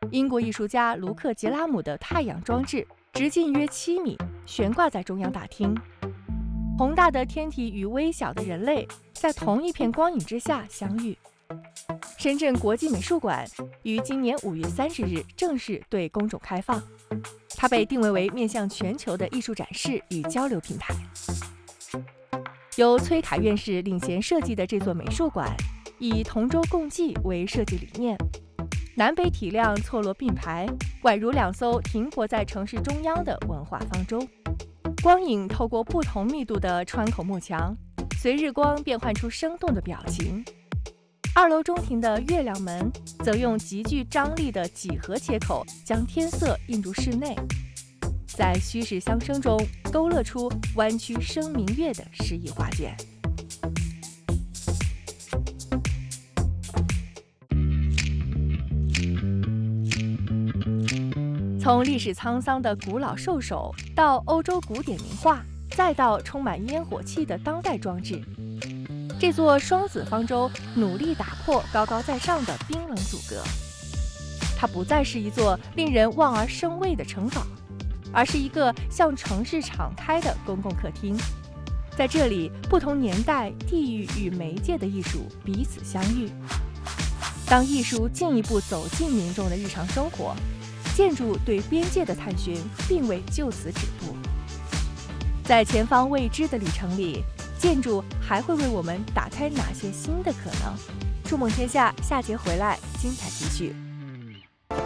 英国艺术家卢克·吉拉姆的太阳装置，直径约7米，悬挂在中央大厅。宏大的天体与微小的人类在同一片光影之下相遇。深圳国际美术馆于今年5月30日正式对公众开放，它被定位为面向全球的艺术展示与交流平台。由崔凯院士领衔设计的这座美术馆，以同舟共济为设计理念，南北体量错落并排，宛如2艘停泊在城市中央的文化方舟。光影透过不同密度的窗口幕墙，随日光变换出生动的表情。2楼中庭的月亮门则用极具张力的几何切口将天色映入室内，在虚实相生中勾勒出弯曲生明月的诗意画卷。从历史沧桑的古老兽首，到欧洲古典名画，再到充满烟火气的当代装置，这座双子方舟努力打破高高在上的冰冷阻隔。它不再是一座令人望而生畏的城堡，而是一个向城市敞开的公共客厅。在这里，不同年代、地域与媒介的艺术彼此相遇。当艺术进一步走进民众的日常生活，建筑对边界的探寻并未就此止步。在前方未知的旅程里，建筑还会为我们打开哪些新的可能？筑梦天下下节回来，精彩继续。